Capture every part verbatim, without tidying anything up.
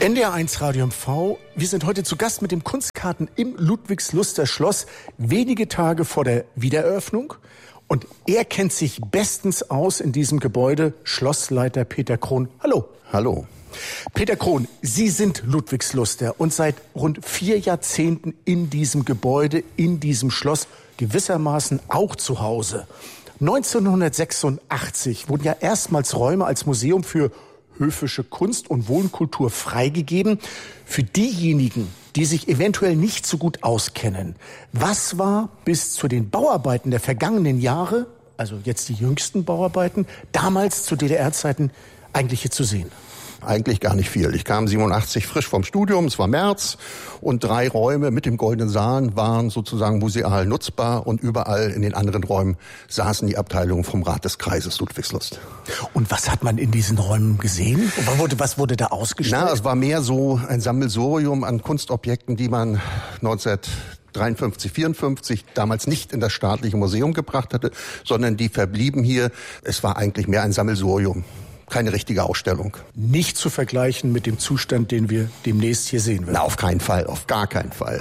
N D R eins Radio M V. Wir sind heute zu Gast mit dem Kunstgarten im Ludwigsluster Schloss, wenige Tage vor der Wiedereröffnung. Und er kennt sich bestens aus in diesem Gebäude, Schlossleiter Peter Krohn. Hallo. Hallo. Peter Krohn, Sie sind Ludwigsluster und seit rund vier Jahrzehnten in diesem Gebäude, in diesem Schloss, gewissermaßen auch zu Hause. neunzehnhundertsechsundachtzig wurden ja erstmals Räume als Museum für höfische Kunst und Wohnkultur freigegeben. Für diejenigen, die sich eventuell nicht so gut auskennen, was war bis zu den Bauarbeiten der vergangenen Jahre, also jetzt die jüngsten Bauarbeiten, damals zu D D R-Zeiten eigentlich hier zu sehen? Eigentlich gar nicht viel. Ich kam siebenundachtzig frisch vom Studium, es war März, und drei Räume mit dem Goldenen Saal waren sozusagen museal nutzbar, und überall in den anderen Räumen saßen die Abteilungen vom Rat des Kreises Ludwigslust. Und was hat man in diesen Räumen gesehen? Was wurde, was wurde da ausgestellt? Na, es war mehr so ein Sammelsurium an Kunstobjekten, die man neunzehnhundertdreiundfünfzig, vierundfünfzig damals nicht in das staatliche Museum gebracht hatte, sondern die verblieben hier. Es war eigentlich mehr ein Sammelsurium. Keine richtige Ausstellung. Nicht zu vergleichen mit dem Zustand, den wir demnächst hier sehen werden. Na, auf keinen Fall, auf gar keinen Fall.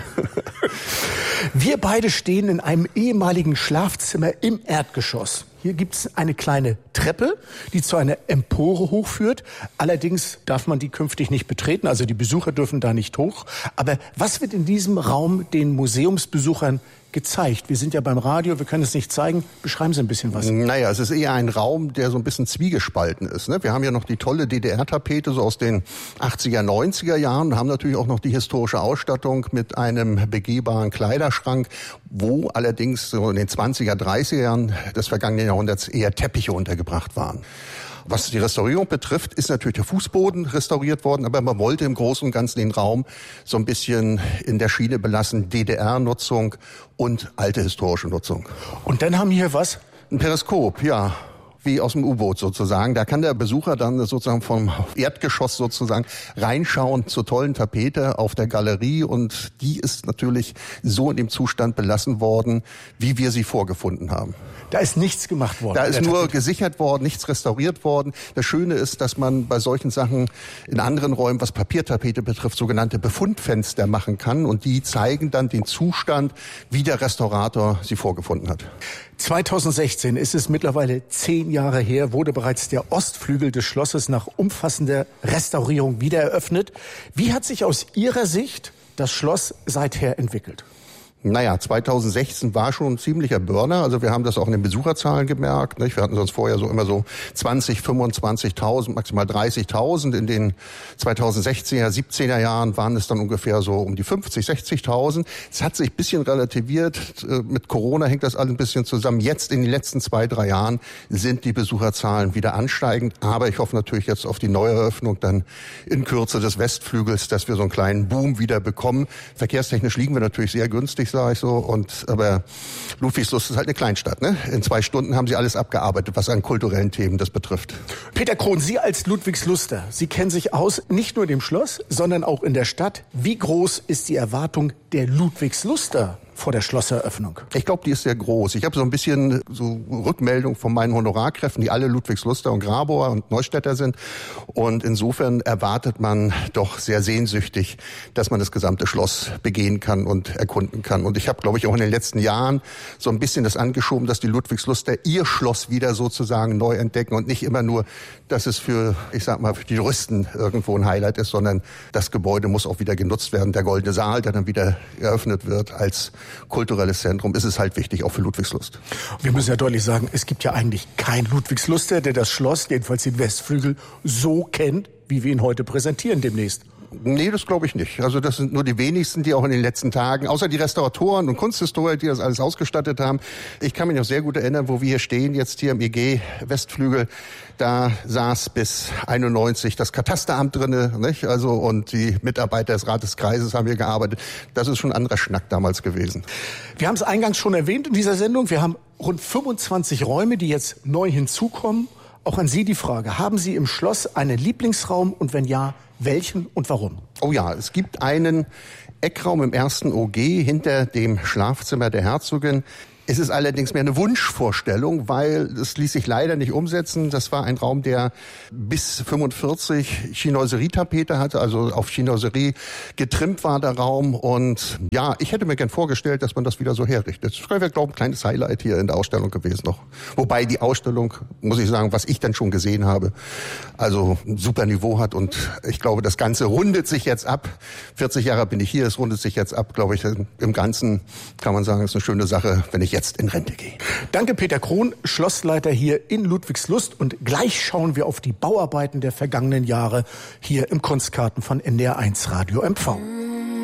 Wir beide stehen in einem ehemaligen Schlafzimmer im Erdgeschoss. Hier gibt's eine kleine Treppe, die zu einer Empore hochführt. Allerdings darf man die künftig nicht betreten, also die Besucher dürfen da nicht hoch. Aber was wird in diesem Raum den Museumsbesuchern gezeigt? Wir sind ja beim Radio, wir können es nicht zeigen. Beschreiben Sie ein bisschen was. Naja, es ist eher ein Raum, der so ein bisschen zwiegespalten ist. Ne? Wir haben ja noch die tolle D D R-Tapete so aus den achtziger, neunziger Jahren und haben natürlich auch noch die historische Ausstattung mit einem begehbaren Kleiderschrank, wo allerdings so in den zwanziger, dreißiger Jahren des vergangenen Jahrhunderts eher Teppiche untergebracht waren. Was die Restaurierung betrifft, ist natürlich der Fußboden restauriert worden, aber man wollte im Großen und Ganzen den Raum so ein bisschen in der Schiene belassen, D D R-Nutzung und alte historische Nutzung. Und dann haben wir hier was? Ein Periskop, ja. Wie aus dem U-Boot sozusagen. Da kann der Besucher dann sozusagen vom Erdgeschoss sozusagen reinschauen zur tollen Tapete auf der Galerie, und die ist natürlich so in dem Zustand belassen worden, wie wir sie vorgefunden haben. Da ist nichts gemacht worden. Da ist nur gesichert worden, nichts restauriert worden. Das Schöne ist, dass man bei solchen Sachen in anderen Räumen, was Papiertapete betrifft, sogenannte Befundfenster machen kann, und die zeigen dann den Zustand, wie der Restaurator sie vorgefunden hat. zweitausendsechzehn ist es mittlerweile zehn Jahre her, wurde bereits der Ostflügel des Schlosses nach umfassender Restaurierung wieder eröffnet. Wie hat sich aus Ihrer Sicht das Schloss seither entwickelt? Naja, zweitausendsechzehn war schon ein ziemlicher Burner. Also wir haben das auch in den Besucherzahlen gemerkt. Nicht? Wir hatten sonst vorher so immer so zwanzig, fünfundzwanzigtausend, maximal dreißigtausend. In den zweitausendsechzehner, siebzehner Jahren waren es dann ungefähr so um die fünfzig, sechzigtausend. Es hat sich ein bisschen relativiert. Mit Corona hängt das alles ein bisschen zusammen. Jetzt in den letzten zwei, drei Jahren sind die Besucherzahlen wieder ansteigend. Aber ich hoffe natürlich jetzt auf die Neueröffnung dann in Kürze des Westflügels, dass wir so einen kleinen Boom wieder bekommen. Verkehrstechnisch liegen wir natürlich sehr günstig, sage ich so. Und aber Ludwigslust ist halt eine Kleinstadt. Ne? In zwei Stunden haben sie alles abgearbeitet, was an kulturellen Themen das betrifft. Peter Krohn, Sie als Ludwigsluster, Sie kennen sich aus, nicht nur in dem Schloss, sondern auch in der Stadt. Wie groß ist die Erwartung der Ludwigsluster vor der Schlosseröffnung? Ich glaube, die ist sehr groß. Ich habe so ein bisschen so Rückmeldung von meinen Honorarkräften, die alle Ludwigsluster und Grabower und Neustädter sind. Und insofern erwartet man doch sehr sehnsüchtig, dass man das gesamte Schloss begehen kann und erkunden kann. Und ich habe, glaube ich, auch in den letzten Jahren so ein bisschen das angeschoben, dass die Ludwigsluster ihr Schloss wieder sozusagen neu entdecken und nicht immer nur, dass es für, ich sag mal, für die Juristen irgendwo ein Highlight ist, sondern das Gebäude muss auch wieder genutzt werden. Der Goldene Saal, der dann wieder eröffnet wird als kulturelles Zentrum, ist es halt wichtig, auch für Ludwigslust. Wir müssen ja deutlich sagen, es gibt ja eigentlich keinen Ludwigsluster, der das Schloss, jedenfalls den Westflügel, so kennt, wie wir ihn heute präsentieren demnächst. Nee, das glaube ich nicht. Also das sind nur die wenigsten, die auch in den letzten Tagen, außer die Restauratoren und Kunsthistoriker, die das alles ausgestattet haben. Ich kann mich noch sehr gut erinnern, wo wir hier stehen, jetzt hier im I G Westflügel. Da saß bis einundneunzig das Katasteramt drinne, nicht? Also, und die Mitarbeiter des Rates des Kreises haben hier gearbeitet. Das ist schon ein anderer Schnack damals gewesen. Wir haben es eingangs schon erwähnt in dieser Sendung. Wir haben rund fünfundzwanzig Räume, die jetzt neu hinzukommen. Auch an Sie die Frage, haben Sie im Schloss einen Lieblingsraum, und wenn ja, welchen und warum? Oh ja, es gibt einen Eckraum im ersten O G hinter dem Schlafzimmer der Herzogin. Es ist allerdings mehr eine Wunschvorstellung, weil es ließ sich leider nicht umsetzen. Das war ein Raum, der bis fünfundvierzig Chinoiserie-Tapete hatte, also auf Chinoiserie getrimmt war der Raum. Und ja, ich hätte mir gern vorgestellt, dass man das wieder so herrichtet. Das wäre, glaube ich, ein kleines Highlight hier in der Ausstellung gewesen noch. Wobei die Ausstellung, muss ich sagen, was ich dann schon gesehen habe, also ein super Niveau hat. Und ich glaube, das Ganze rundet sich jetzt ab. vierzig Jahre bin ich hier, es rundet sich jetzt ab, glaube ich. Im Ganzen kann man sagen, es ist eine schöne Sache, wenn ich jetzt in Rente gehe. Danke, Peter Krohn, Schlossleiter hier in Ludwigslust. Und gleich schauen wir auf die Bauarbeiten der vergangenen Jahre hier im Kunstgarten von N D R eins Radio M V.